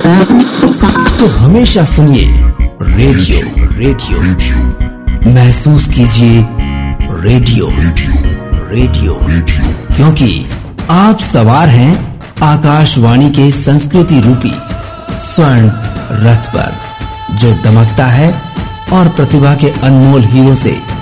तो हमेशा सुनिए रेडियो। महसूस कीजिए रेडियो, क्योंकि आप सवार हैं आकाशवाणी के संस्कृति रूपी स्वर्ण रथ पर, जो दमकता है और प्रतिभा के अनमोल हीरों से